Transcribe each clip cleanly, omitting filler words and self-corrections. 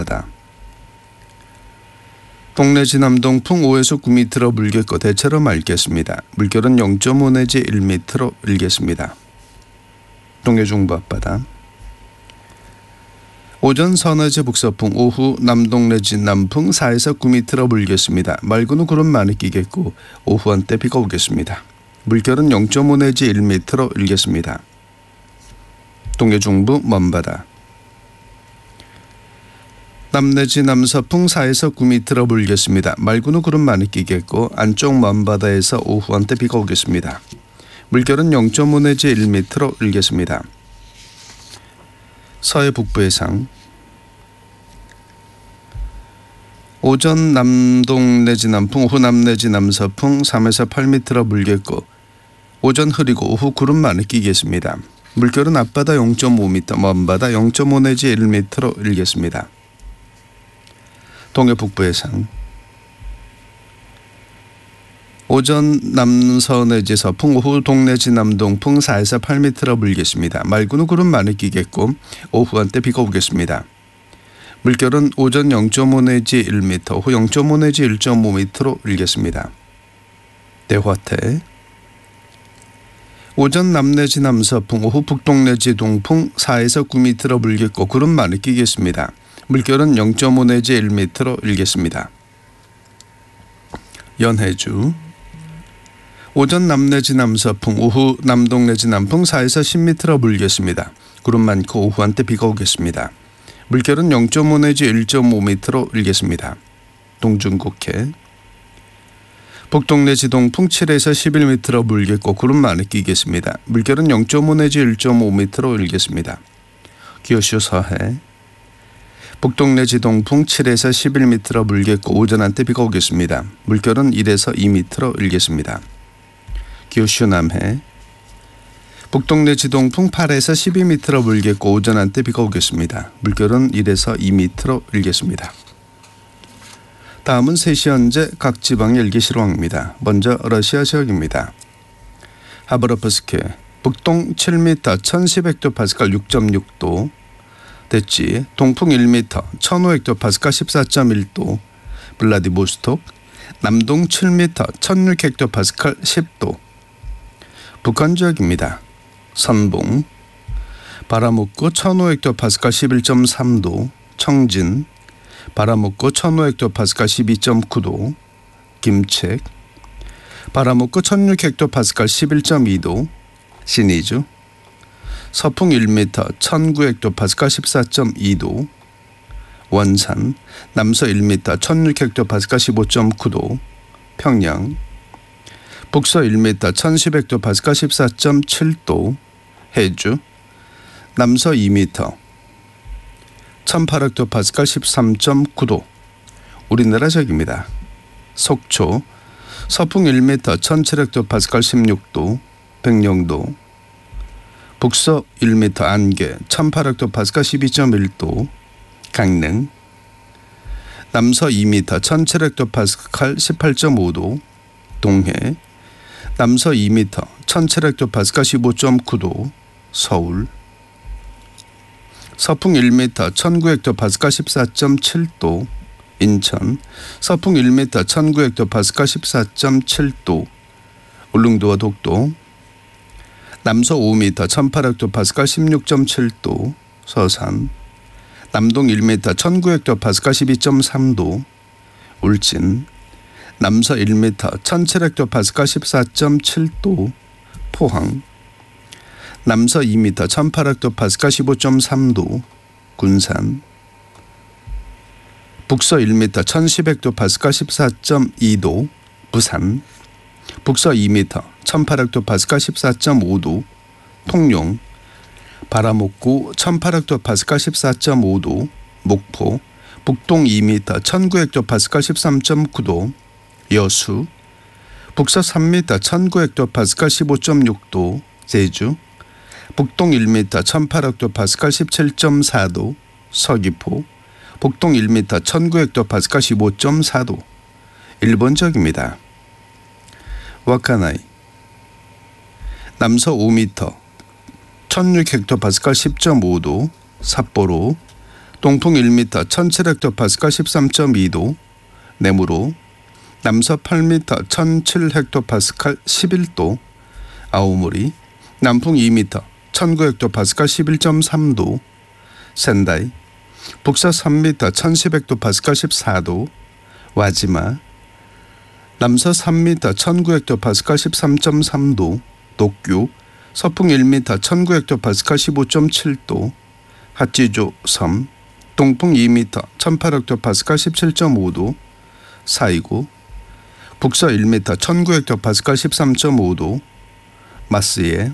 먼바다. 동래 지남동풍 5에서 9m로 불겠고 대체로 맑겠습니다. 물결은 0.5 내지 1m로 일겠습니다. 동해 중부 앞바다. 오전 서내제 북서풍, 오후 남동 내지 남풍 4에서 9m로 불겠습니다. 맑은 후 구름 많이 끼겠고 오후 한때 비가 오겠습니다. 물결은 0.5 내지 1m로 일겠습니다. 동해 중부 먼바다. 남 내지 남서풍 4에서 9m로 불겠습니다. 맑은 후 구름 많이 끼겠고 안쪽 먼바다에서 오후 한때 비가 오겠습니다. 물결은 0.5 내지 1m로 일겠습니다. 서해 북부 해상. 오전 남동 내지 남풍, 오후 남 내지 남서풍 3에서 8m로 불겠고 오전 흐리고 오후 구름 많이 끼겠습니다. 물결은 앞바다 0.5m, 먼바다 0.5 내지 1m로 일겠습니다. 동해 북부 해상. 오전 남서 내지 서풍, 오후 동내지 남동풍 4에서 8m로 불겠습니다. 맑은 후 구름 많이 끼겠고 오후 한때 비가 오겠습니다. 물결은 오전 0.5 내지 1m, 오후 0.5 내지 1.5m로 일겠습니다. 대화태. 오전 남 내지 남서풍, 오후 북동 내지 동풍 4에서 9m로 불겠고 구름 많이 끼겠습니다. 물결은 0.5 내지 1m로 일겠습니다. 연해주. 오전 남 내지 남서풍, 오후 남동 내지 남풍 4에서 10m로 불겠습니다. 구름 많고 오후 한때 비가 오겠습니다. 물결은 0.5 내지 1.5m로 일겠습니다. 동중국해. 북동 내지 동풍 7에서 11m로 불겠고 구름 많이 끼겠습니다. 물결은 0.5 내지 1.5m로 일겠습니다. 기호슈 서해. 북동 내지 동풍 7에서 11m로 불겠고 오전 한때 비가 오겠습니다. 물결은 1에서 2m로 일겠습니다. 기호슈 남해. 북동 내지 동풍 8에서 12m로 불겠고 오전 한때 비가 오겠습니다. 물결은 1에서 2m로 일겠습니다. 다음은 3시 현재 각 지방의 일기실황입니다. 먼저 러시아 지역입니다. 하브로프스크 북동 7m 1100헥토파스칼 6.6도, 대치 동풍 1m 1500헥토파스칼 14.1도, 블라디보스톡 남동 7m 1600헥토파스칼 10도. 북한 지역입니다. 선봉 바라목고 1500헥토파스칼 11.3도, 청진 바라목고 1500헥토파스칼 12.9도, 김책 바라목고 1600헥토파스칼 11.2도, 신의주 서풍 1m 1900헥토파스칼 14.2도, 원산 남서 1m 1600헥토파스칼 15.9도, 평양 북서 1m 1010헥토파스칼 14.7도, 해주 남서 2m 1800헥토파스칼 13.9도. 우리나라 지역입니다. 속초 서풍 1m 1700헥토파스칼 16도, 백령도 북서 1m 안개 1800헥토파스칼 12.1도, 강릉 남서 2m 1700헥토파스칼 18.5도, 동해 남서 2m 1700헥토파스칼 15.9도, 서울 서풍 1m 1900헥토파스칼 14.7도, 인천 서풍 1m 1900헥토파스칼 14.7도, 울릉도와 독도 남서 5m 1800헥토파스칼 16.7도, 서산 남동 1m 1900헥토파스칼 12.3도, 울진 남서 1m 1700헥토파스칼 14.7도, 포항 남서 2m 1800헥토파스칼 15.3도, 군산 북서 1m 1010헥토파스칼 14.2도, 부산 북서 2m 1800헥토파스칼 14.5도, 통영 바라목구 1800헥토파스칼 14.5도, 목포 북동 2m 1900헥토파스칼 13.9도, 여수 북서 3m 1900헥토파스칼 15.6도, 제주 북동 1m 1800헥토파스칼 17.4도, 서귀포 북동 1m 1900헥토파스칼 15.4도. 일본 지역입니다. 와카나이 남서 5m 1600헥토파스칼 10.5도, 삿포로 동풍 1m 1700헥토파스칼 13.2도, 내무로 남서 8m 1007헥토파스칼 11도, 아오모리 남풍 2m 1900헥토파스칼 11.3도, 센다이 북서 3m 1010헥토파스칼 14도, 와지마 남서 3m 1900헥토파스칼 13.3도, 도쿄 서풍 1m 1900헥토파스칼 15.7도, 하치조 섬 동풍 2m 1800헥토파스칼 17.5도, 사이고 북서 1m 1900헥토파스칼 13.5도, 마스에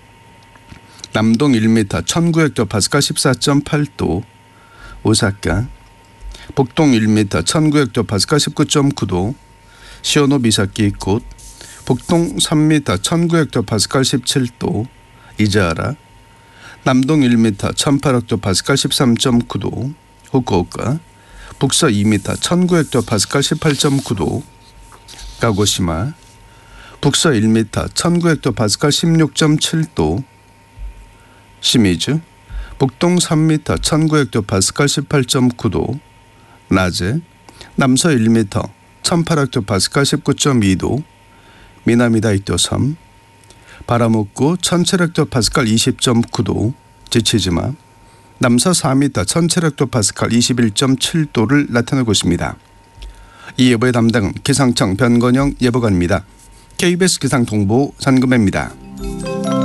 남동 1m 1900헥토파스칼 14.8도, 오사카 북동 1m 1900헥토파스칼 19.9도, 시오노미사키 곧 북동 3m 1900헥토파스칼 17도, 이자하라 남동 1m 1800헥토파스칼 13.9도, 후쿠오카 북서 2m 1900헥토파스칼 18.9도, 가고시마 북서 1m 1900헥토파스칼 16.7도, 시미즈 북동 3m 1900헥토파스칼 18.9도, 나제 남서 1m 1800헥토파스칼 19.2도, 미나미다이토 섬 바라무쿠 1700헥토파스칼 20.9도, 지치지마 남서 4m 1700헥토파스칼 21.7도를 나타내고 있습니다. 이 예보의 담당은 기상청 변건영 예보관입니다. KBS 기상통보 산금혜입니다.